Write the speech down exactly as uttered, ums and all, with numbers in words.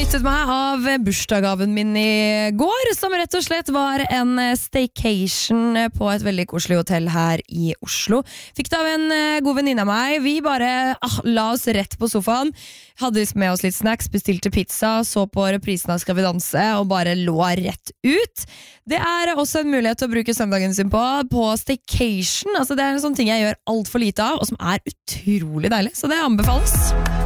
benyttet meg av bursdagsgaven min i går, som rett og slett var en staycation på et veldig koselig hotell her i Oslo. Fikk det av en god venninne av meg. Vi bare ah, la oss rett på sofaen, hadde med oss litt snacks, bestilte pizza, så på reprisen av Skal vi danse og bare lå rett ut. Det er også en mulighet til å bruke søndagen sin på, på staycation. Altså, det er en sånn ting jeg gjør alt for lite av, og som er utrolig deilig, så det anbefales.